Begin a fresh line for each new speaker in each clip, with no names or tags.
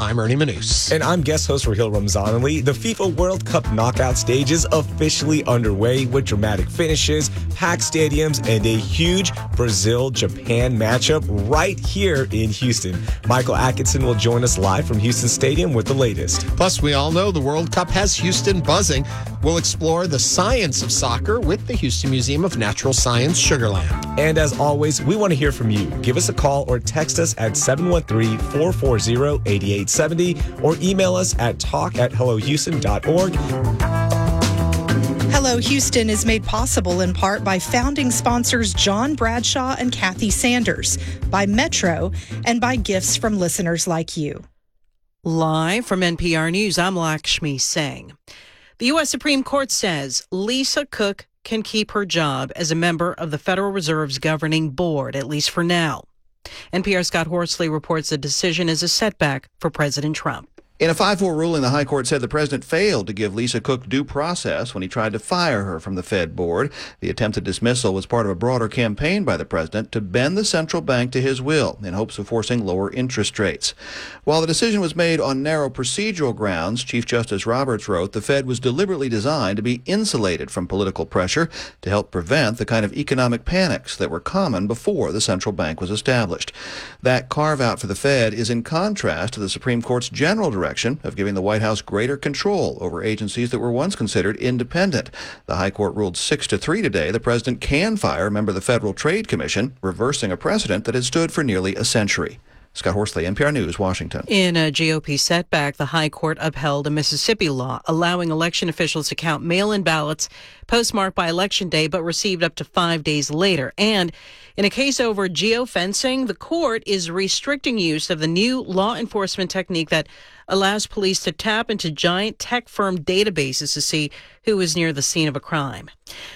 I'm Ernie Manous.
And I'm guest host Rahil Ramzanali. The FIFA World Cup knockout stage is officially underway with dramatic finishes, packed stadiums, and a huge Brazil-Japan matchup right here in Houston. Michael Atkinson will join us live from Houston Stadium with the latest.
Plus, we all know the World Cup has Houston buzzing. We'll explore the science of soccer with the Houston Museum of Natural Science, Sugarland.
And as always, we want to hear from you. Give us a call or text us at 713-440-8870 or email us at talk@hellohouston.org.
Hello Houston is made possible in part by founding sponsors John Bradshaw and Kathy Sanders, by Metro, and by gifts from listeners like you.
Live from NPR News, I'm Lakshmi Singh. The U.S. Supreme Court says Lisa Cook can keep her job as a member of the Federal Reserve's governing board, at least for now. NPR's Scott Horsley reports the decision is a setback for President Trump.
In a 5-4 ruling, the High Court said the president failed to give Lisa Cook due process when he tried to fire her from the Fed board. The attempted dismissal was part of a broader campaign by the president to bend the central bank to his will in hopes of forcing lower interest rates. While the decision was made on narrow procedural grounds, Chief Justice Roberts wrote the Fed was deliberately designed to be insulated from political pressure to help prevent the kind of economic panics that were common before the central bank was established. That carve-out for the Fed is in contrast to the Supreme Court's general direction of giving the White House greater control over agencies that were once considered independent. The High Court ruled 6-3 today the president can fire a member of the Federal Trade Commission, reversing a precedent that had stood for nearly a century. Scott Horsley, NPR News, Washington.
In a GOP setback, the High Court upheld a Mississippi law allowing election officials to count mail-in ballots postmarked by Election Day but received up to 5 days later. And in a case over geofencing, the court is restricting use of the new law enforcement technique that allows police to tap into giant tech firm databases to see who is near the scene of a crime.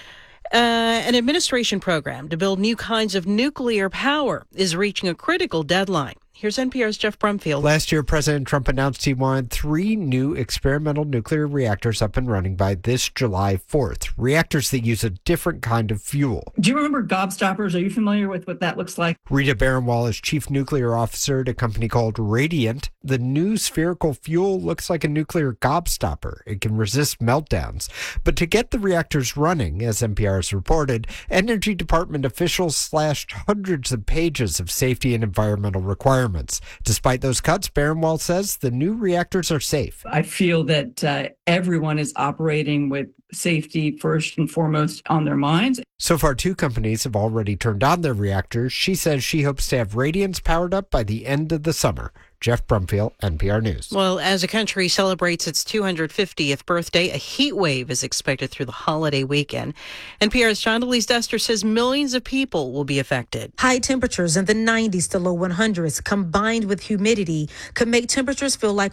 An administration program to build new kinds of nuclear power is reaching a critical deadline. Here's NPR's Jeff Brumfield.
Last year, President Trump announced he wanted 3 new experimental nuclear reactors up and running by this July 4th. Reactors that use a different kind of fuel.
Do you remember gobstoppers? Are you familiar with what that looks like?
Rita Baranwal is chief nuclear officer at a company called Radiant. The new spherical fuel looks like a nuclear gobstopper. It can resist meltdowns. But to get the reactors running, as NPR has reported, Energy Department officials slashed hundreds of pages of safety and environmental requirements. Despite those cuts, Baranwal says the new reactors are safe.
I feel that everyone is operating with safety first and foremost on their minds.
So far, 2 companies have already turned on their reactors. She says she hopes to have Radiance powered up by the end of the summer. Jeff Brumfield, NPR News.
Well, as a country celebrates its 250th birthday, a heat wave is expected through the holiday weekend. NPR's Shondelise Duster says millions of people will be affected.
High temperatures in the 90s to low 100s combined with humidity could make temperatures feel like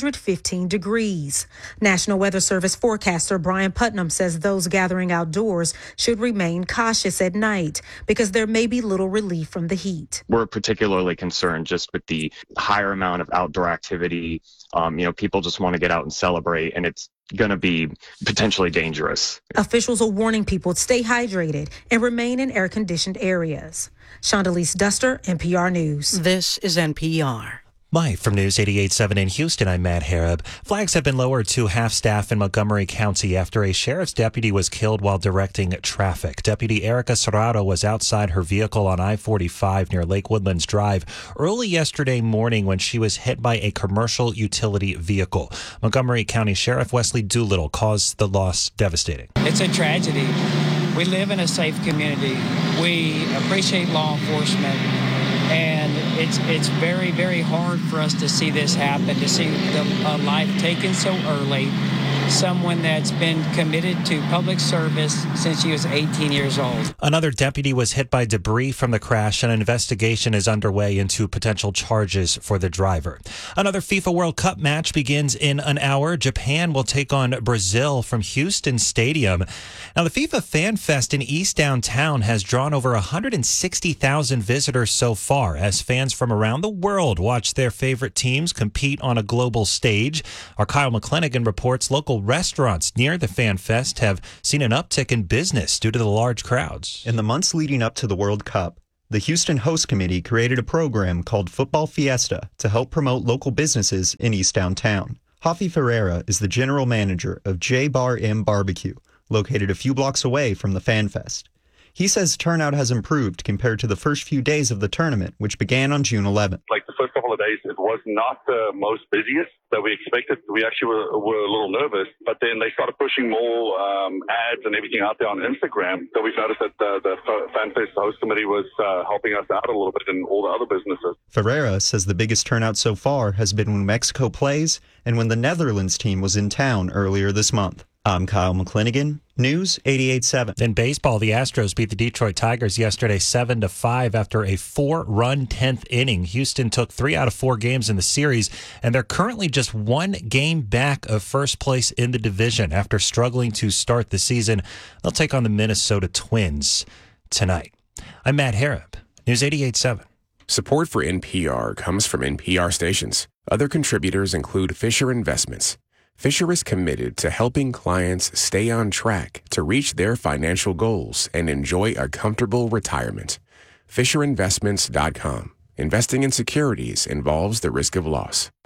115 degrees. National Weather Service forecaster Brian Putnam says those gathering outdoors should remain cautious at night because there may be little relief from the heat.
We're particularly concerned just with the higher amount of outdoor activity. People just want to get out and celebrate, and it's going to be potentially dangerous.
Officials are warning people to stay hydrated and remain in air-conditioned areas. Shondelise Duster, NPR News.
This is NPR.
Live from News 88.7 in Houston, I'm Matt Harab. Flags have been lowered to half-staff in Montgomery County after a sheriff's deputy was killed while directing traffic. Deputy Erica Serrato was outside her vehicle on I-45 near Lake Woodlands Drive early yesterday morning when she was hit by a commercial utility vehicle. Montgomery County Sheriff Wesley Doolittle calls the loss devastating.
It's a tragedy. We live in a safe community. We appreciate law enforcement. And it's very, very hard for us to see this happen, to see a life taken so early. Someone that's been committed to public service since she was 18 years old.
Another deputy was hit by debris from the crash. An investigation is underway into potential charges for the driver. Another FIFA World Cup match begins in an hour. Japan will take on Brazil from Houston Stadium. Now, the FIFA Fan Fest in East Downtown has drawn over 160,000 visitors so far as fans from around the world watch their favorite teams compete on a global stage. Our Kyle McClanagan reports local restaurants near the Fan Fest have seen an uptick in business due to the large crowds.
In the months leading up to the World Cup, the Houston Host Committee created a program called Football Fiesta to help promote local businesses in East Downtown. Javi Ferreira is the general manager of J Bar M Barbecue, located a few blocks away from the Fan Fest. He says turnout has improved compared to the first few days of the tournament, which began on June 11th.
Like the first couple of days, it was not the most busiest that we expected. We actually were a little nervous, but then they started pushing more ads and everything out there on Instagram. So we've noticed that the FanFest host committee was helping us out a little bit in all the other businesses.
Ferreira says the biggest turnout so far has been when Mexico plays and when the Netherlands team was in town earlier this month. I'm Kyle McClinigan, News 88.7.
In baseball, the Astros beat the Detroit Tigers yesterday 7-5 after a 4-run 10th inning. Houston took 3 out of 4 games in the series, and they're currently just 1 game back of first place in the division. After struggling to start the season, they'll take on the Minnesota Twins tonight. I'm Matt Harrop, News 88.7.
Support for NPR comes from NPR stations. Other contributors include Fisher Investments. Fisher is committed to helping clients stay on track to reach their financial goals and enjoy a comfortable retirement. FisherInvestments.com. Investing in securities involves the risk of loss.